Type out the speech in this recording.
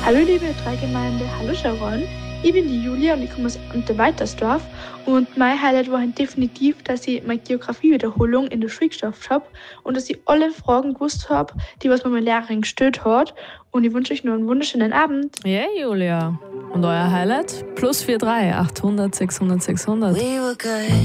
Hallo liebe Drei-Gemeinde, hallo Sharon. Ich bin die Julia und ich komme aus Weitersdorf. Und mein Highlight war definitiv, dass ich meine Geografie-Wiederholung in der Schule geschafft habe und dass ich alle Fragen gewusst habe, die was mir meine Lehrerin gestellt hat. Und ich wünsche euch noch einen wunderschönen Abend. Ja, Julia. Und euer Highlight? +43 800 600 600. We were good.